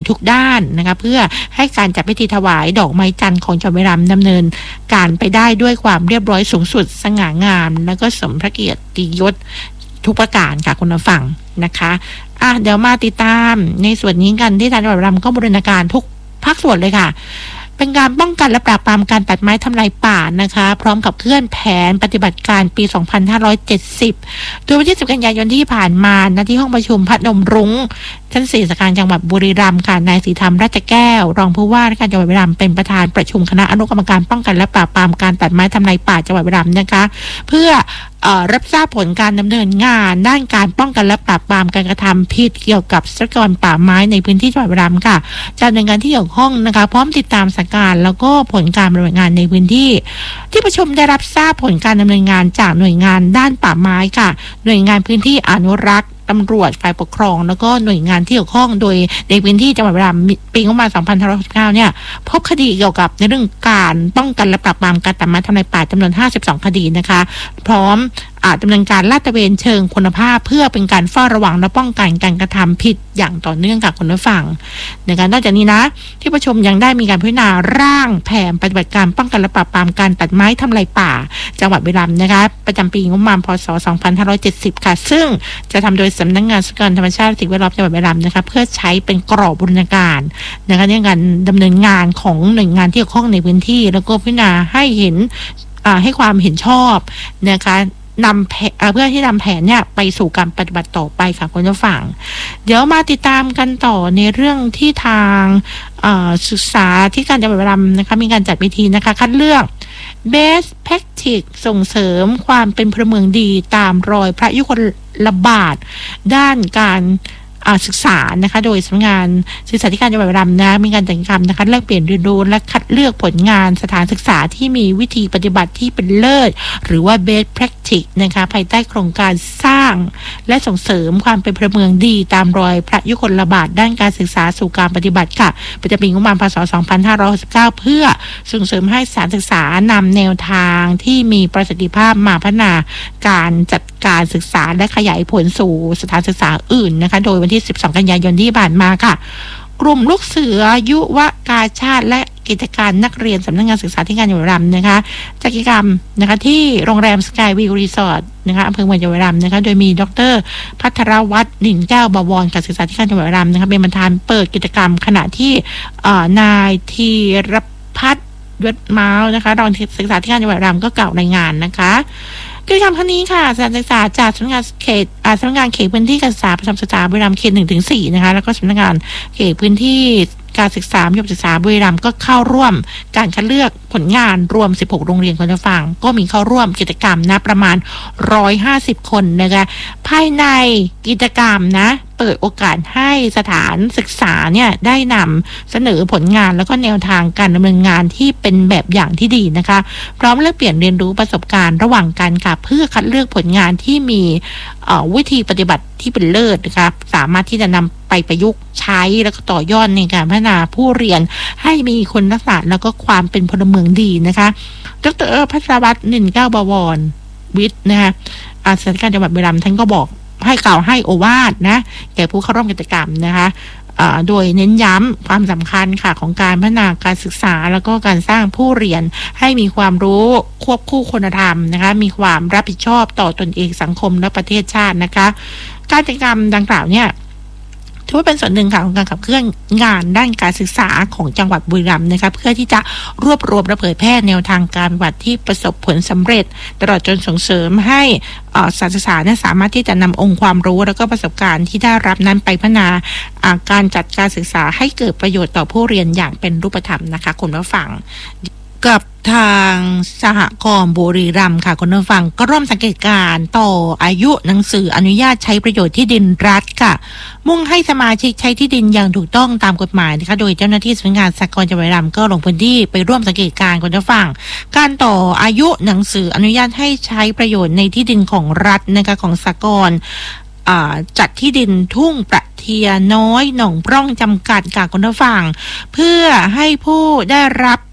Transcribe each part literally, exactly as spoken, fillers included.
ทุกด้านนะคะเพื่อให้การจัดพิธีถวายดอกไม้จันทร์ของจังหวัดบุรีรัมย์ดำเนินการไปได้ด้วยความเรียบร้อยสูงสุดสง่างามและก็สมพระเกียรติยศทุกประการค่ะคุณผู้ฟังนะคะอ่ะเดี๋ยวมาติดตามในส่วนนี้กันที่ทางจังหวัดบุรีรัมย์ก็บูรณาการทุกภาคส่วนเลยค่ะเป็นการป้องกันและปราบปรามการตัดไม้ทำลายป่านะคะพร้อมกับเคลื่อนแผนปฏิบัติการปี สองพันห้าร้อยเจ็ดสิบ โดยวันที่สิบกันยายนที่ผ่านมาณที่ห้องประชุมพนมรุ้งชั้นสี่สการจังหวัดบุรีรัมย์ค่ะนายศรีธรรมราชแก้วรองผู้ว่าราชการจังหวัดบุรีรัมย์เป็นประธานประชุมคณะอนุกรรมการป้องกันและปราบปรามการตัดไม้ทำลายป่าจังหวัดบุรีรัมย์นะคะเพื่อเอ่อรับทราบผลการดำเนินงานด้านการป้องกันและปราบปรามการกระทำผิดเกี่ยวกับทรัพยากรป่าไม้ในพื้นที่จังหวัดบุรีรัมย์ค่ะจะดำเนินการที่เกี่ยวข้องนะคะพร้อมติดตามสถานการณ์แล้วก็ผลการปฏิบัติงานในพื้นที่ที่ประชุมได้รับทราบผลการดำเนินงานจากหน่วยงานด้านป่าไม้ค่ะหน่วยงานพื้นที่อนุรักษ์ตำรวจฝ่ายปกครองแล้วก็หน่วยงานที่เกี่ยวข้องโดยในพื้นที่จังหวัดบุรีรัมย์ปีงบประมาณสองพันห้าร้อยหกสิบเก้าเนี่ยพบคดีเกี่ยวกับในเรื่องการป้องกันและปราบปรามการตัดไม้ทำลายป่าจำนวนห้าสิบสองคดีนะคะพร้อมอาจดำเนินการลาดตระเวนเชิงคุณภาพเพื่อเป็นการเฝ้าระวังและป้องกันการกระทำผิดอย่างต่อเนื่องกับคุณผู้ฟังในการนอกจากนี้นะที่ประชุมยังได้มีการพิจารณาร่างแผนปฏิบัติการป้องกันและปราบปรามการตัดไม้ทำลายป่าจังหวัดบุรีรัมย์นะคะประจำปีงบประมาณพ.ศ. สองพันห้าร้อยเจ็ดสิบค่ะซึ่งจะทำโดยสำนักงานทรัพยากรธรรมชาติและสิ่งแวดล้อมจังหวัดบุรีรัมย์นะคะเพื่อใช้เป็นกรอบบูรณาการนะคะในการดำเนินงานของหน่วยงานที่เกี่ยวข้องในพื้นที่แล้วก็พิจารณาให้เห็นให้ความเห็นชอบนะคะนำเพื่อที่นำแผนเนี่ยไปสู่การปฏิบัติต่อไปค่ะคุณผู้ฟังเดี๋ยวมาติดตามกันต่อในเรื่องที่ทางศึกษาที่การจังหวัดบุรีรัมย์นะคะมีการจัดพิธีนะคะคัดเลือก Best Practice ส่งเสริมความเป็นพลเมืองดีตามรอยพระยุคลบาทด้านการศึกษานะคะโดยสำนักงานศึกษาธิการจังหวัดบุรีรัมย์นะมีการจัดกิจกรรมนะคะแลกเปลี่ยนเรียนรู้และคัดเลือกผลงานสถานศึกษาที่มีวิธีปฏิบัติที่เป็นเลิศหรือว่า Best Practice นะคะภายใต้โครงการสร้างและส่งเสริมความเป็นพลเมืองดีตามรอยพระยุคลบาทด้านการศึกษาสู่การปฏิบัติค่ะประจำปีงบประมาณพ.ศ. สองพันห้าร้อยหกสิบเก้าเพื่อส่งเสริมให้สถานศึกษานำแนวทางที่มีประสิทธิภาพมาพัฒนาการจัดการศึกษาและขยายผลสู่สถานศึกษาอื่นนะคะโดยวันที่สิบสองกันยายนที่ผ่านมาค่ะกลุ่มลูกเสือยุวกาชาติและกิจการนักเรียนสำนักงานศึกษาธิการจังหวัดบุรีรัมย์นะคะจัดกิจกรรมนะคะที่โรงแรมสกายวิวรีสอร์ทนะคะอำเภอเมืองจังหวัดบุรีรัมย์นะคะโดยมีดร.ภัทรวัฒน์นินแก้วบวรการศึกษาธิการจังหวัดบุรีรัมย์นะคะเป็นประธานเปิดกิจกรรมขณะที่นายธีรพัฒน์ยศเมาส์นะคะรองศึกษาธิการจังหวัดบุรีรัมย์ก็กล่าวรายงานนะคะกิจกรรมครั้งนี้ค่ะสถานศึกษาจากสำนักงานเขตสำนักงานเขตพื้นที่การศึกษาประจำศึกษาบุรีรัมย์เขตหนึ่งถึงสี่นะคะแล้วก็สำนักงานเขตพื้นที่การศึกษามัธยมศึกษาบุรีรัมย์ก็เข้าร่วมการคัดเลือกผลงานรวมสิบหกโรงเรียนคุณผู้ฟังก็มีเข้าร่วมกิจกรรมนะประมาณหนึ่งร้อยห้าสิบคนนะคะภายในกิจกรรมนะเปิดโอกาสให้สถานศึกษาเนี่ยได้นำเสนอผลงานแล้วก็แนวทางการดำเนินงานที่เป็นแบบอย่างที่ดีนะคะพร้อมแลกเปลี่ยนเรียนรู้ประสบการณ์ระหว่างกันค่ะเพื่อคัดเลือกผลงานที่มีวิธีปฏิบัติที่เป็นเลิศนะคะสามารถที่จะนำไปประยุกต์ใช้แล้วก็ต่อยอดในการพัฒนาผู้เรียนให้มีคุณลักษณะแล้วก็ความเป็นพลเมืองดีนะคะดร.ภัทรวัฒน์นินแก้วบวรวิทย์นะคะอาสาธิการจังหวัดบุรีรัมย์ท่านก็บอกให้กล่าวให้โอวาทนะแก่ผู้เข้าร่วมกิจกรรมนะคะโดยเน้นย้ำความสำคัญค่ะของการพัฒนาการศึกษาแล้วก็การสร้างผู้เรียนให้มีความรู้ควบคู่คุณธรรมนะคะมีความรับผิดชอบต่อตนเองสังคมและประเทศชาตินะคะการกิจกรรมดังกล่าวเนี่ยถือว่าเป็นส่วนหนึ่งค่ะของการขับเคลื่อนงานด้านการศึกษาของจังหวัดบุรีรัมย์นะคะเพื่อที่จะรวบรวมและเผยแพร่แนวทางการปฏิบัติที่ประสบผลสำเร็จตลอดจนส่งเสริมให้สถานศึกษาเนี่ยสามารถที่จะนำองค์ความรู้แล้วก็ประสบการณ์ที่ได้รับนั้นไปพัฒนาการจัดการศึกษาให้เกิดประโยชน์ต่อผู้เรียนอย่างเป็นรูปธรรมนะคะคุณผู้ฟังกับทางสหกรณ์บุรีรัมย์ค่ะคุณผู้ฟังก็ร่วมสังเกตการต่ออายุหนังสืออนุญาตใช้ประโยชน์ที่ดินรัฐค่ะมุ่งให้สมาชิกใช้ที่ดินอย่างถูกต้องตามกฎหมายนะคะโดยเจ้าหน้าที่สำนักงานสหกรณ์จังหวัดบุรีรัมย์ก็ลงพื้นที่ไปร่วมสังเกตการคุณผู้ฟังการต่ออายุหนังสืออนุญาตให้ใช้ประโยชน์ในที่ดินของรัฐนะคะของสหกรณ์จัดที่ดินทุ่งประเทียน้อยหนองปร่องจำกัดค่ะคุณผู้ฟังเพื่อให้ผู้ได้รับ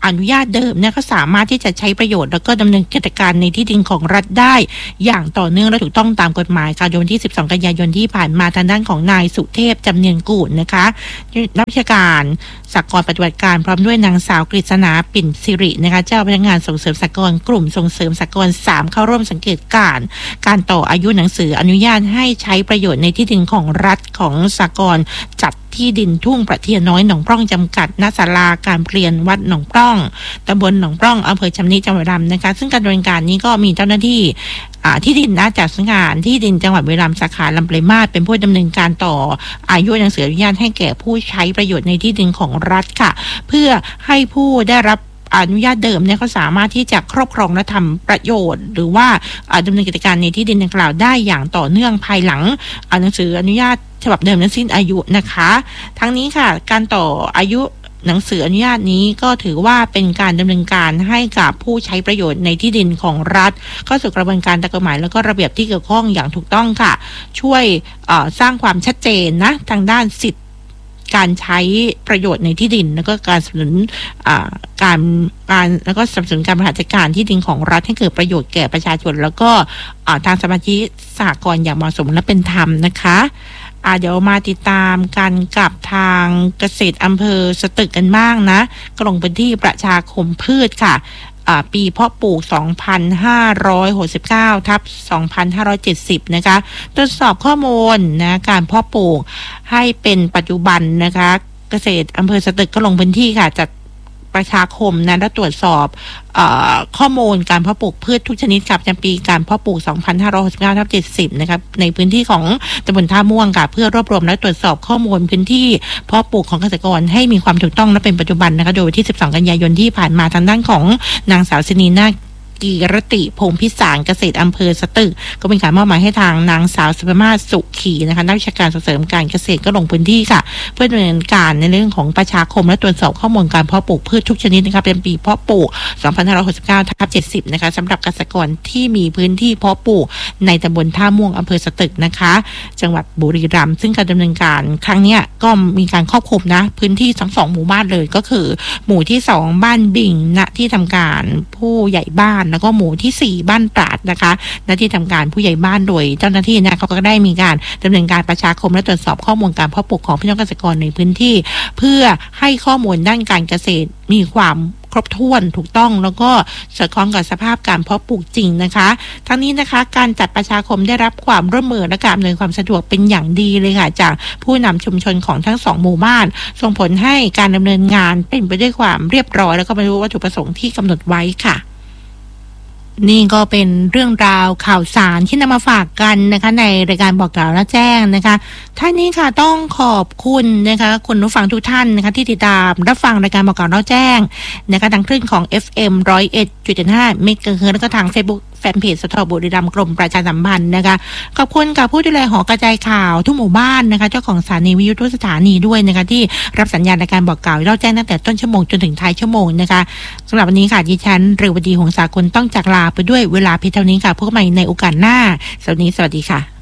อนุญาตเดิมเนี่ยก็สามารถที่จะใช้ประโยชน์แล้วก็ดำเนินกิจการในที่ดินของรัฐได้อย่างต่อเนื่องและถูกต้องตามกฎหมายค่ะโดยวันที่สิบสองกันยายนที่ผ่านมาทางด้านของนายสุเทพจำเนียนกูลนะคะนักวิชาการสหกรณ์ปฏิบัติการพร้อมด้วยนางสาวกฤษณาปิ่นสิรินะคะเจ้าพนักงานส่งเสริมสหกรณ์กลุ่มส่งเสริมสหกรณ์สามเข้าร่วมสังเกตการณ์การต่ออายุหนังสืออนุญาตให้ใช้ประโยชน์ในที่ดินของรัฐของสหกรณ์จัดที่ดินทุ่งประเทียน้อยหนองปล้องจำกัดณศาลาการเปลี่ยนวัดหนองปล้องตำบลหนองปล้องอำเภอชำนิจังหวัดบุรีรัมย์นะคะซึ่งการดำเนินการนี้ก็มีเจ้าหน้าที่ที่ดินนะจากสำนักงานที่ดินจังหวัดบุรีรัมย์สาขาลำปลายมาศเป็นผู้ดำเนินการต่ออายุหนังสืออนุญาตให้แก่ผู้ใช้ประโยชน์ในที่ดินของรัฐค่ะเพื่อให้ผู้ได้รับอนุญาตเดิมเนี่ยเขาสามารถที่จะครอบครองและทำประโยชน์หรือว่าดำเนินกิจการในที่ดินดังกล่าวได้อย่างต่อเนื่องภายหลังหนังสืออนุญาตฉบับเดิมนั้นสิ้นอายุนะคะทั้งนี้ค่ะการต่ออายุหนังสืออนุญาตนี้ก็ถือว่าเป็นการดำเนินการให้กับผู้ใช้ประโยชน์ในที่ดินของรัฐเข้าสู่กระบวนการตามกฎหมายแล้วก็ระเบียบที่เกี่ยวข้องอย่างถูกต้องค่ะช่วยสร้างความชัดเจนนะทางด้านสิทธิการใช้ประโยชน์ในที่ดินแล้วก็การสนับสนุนการการแล้วก็สนับสนุนการบริหารจัดการที่ดินของรัฐให้เกิดประโยชน์แก่ประชาชนแล้วก็ทางสมาชิกสหกรณ์อย่างเหมาะสมและเป็นธรรมนะคะเดี๋ยวมาติดตามกันกับทางเกษตรอำเภอสตึกกันบ้างนะกลงพื้นที่ประชาคมพืชค่ะปีเพาะปลูก สองพันห้าร้อยหกสิบเก้า ทับ สองพันห้าร้อยเจ็ดสิบ นะคะตรวจสอบข้อมูลนะการเพาะปลูกให้เป็นปัจจุบันนะคะเกษตรอำเภอสตึกก็ลงพื้นที่ค่ะจัดประชาคมนะและตรวจสอบเอ่อข้อมูลการเพาะปลูกพืชทุกชนิดกับประจำปีการเพาะปลูก สองพันห้าร้อยหกสิบเก้า ทับ เจ็ดสิบ นะครับในพื้นที่ของตำบลท่าม่วงค่ะเพื่อรวบรวมและตรวจสอบข้อมูลพื้นที่เพาะปลูกของเกษตรกรให้มีความถูกต้องและเป็นปัจจุบันนะคะโดยวันที่สิบสองกันยายนที่ผ่านมาทางด้านของนางสาวศินีนากีรติพงษ์พิสารเกษตรอำเภอสตึกก็เป็นการมอบหมายให้ทางนางสาวสุภมาศสุขีนะคะนักวิชาการส่งเสริมการเกษตรก็ลงพื้นที่ค่ะเพื่อดำเนินการในเรื่องของประชาคมและตรวจสอบข้อมูลการเพาะปลูกพืชทุกชนิดนะคะเป็นปีเพาะปลูก สองพันห้าร้อยหกสิบเก้า ทับ เจ็ดสิบ นะคะสำหรับเกษตรกรที่มีพื้นที่เพาะปลูกในตำบลท่าม่วงอำเภอสตึกนะคะจังหวัดบุรีรัมย์ซึ่งการดำเนินการครั้งนี้ก็มีการครอบคลุมนะพื้นที่ทั้งสองหมู่บ้านเลยก็คือหมู่ที่สองบ้านบิ่งณที่ทำการผู้ใหญ่บ้านแล้วก็หมู่ที่สี่บ้านตราดนะคะหน้าที่ทำการผู้ใหญ่บ้านโดยเจ้าหน้าที่นะเขาก็ได้มีการดำเนินการประชาคมและตรวจสอบข้อมูลการเพาะปลูกของพี่น้องเกษตรกรในพื้นที่เพื่อให้ข้อมูลด้านการเกษตรมีความครบถ้วนถูกต้องแล้วก็สอดคล้องกับสภาพการเพาะปลูกจริงนะคะทั้งนี้นะคะการจัดประชาคมได้รับความร่วมมือและการอำนวยความสะดวกเป็นอย่างดีเลยค่ะจากผู้นำชุมชนของทั้งสองหมู่บ้านส่งผลให้การดำเนินงานเป็นไปด้วยความเรียบร้อยแล้วก็บรรลุวัตถุประสงค์ที่กำหนดไว้ค่ะนี่ก็เป็นเรื่องราวข่าวสารที่นำมาฝากกันนะคะในรายการบอกกล่าวและแจ้งนะคะท่านนี้ค่ะต้องขอบคุณนะคะคุณผู้ฟังทุกท่านนะคะที่ติดตามรับฟังรายการบอกกล่าวและแจ้งนะคะทางคลื่นของ เอฟ เอ็ม หนึ่งร้อยเอ็ดจุดเจ็ดห้า เมกะเฮิรตซ์แล้วก็ทาง Facebookแฟนเพจสทบุรีรัมย์กรมประชาสัมพันธ์นะคะขอบคุณกับผู้ดูแลหอกระจายข่าวทุกหมู่บ้านนะคะเจ้าของสถานีวิทยุทุกสถานีด้วยนะคะที่รับสัญญาณในการบอกกล่าวเราแจ้งตั้งแต่ต้นชั่วโมงจนถึงท้ายชั่วโมงนะคะสำหรับวันนี้ค่ะดิฉันเรวดีหงสากลต้องจากลาไปด้วยเวลาเพียงเท่านี้ค่ะพบกันใหม่ในโอกาสหน้าสวัสดีสวัสดีค่ะ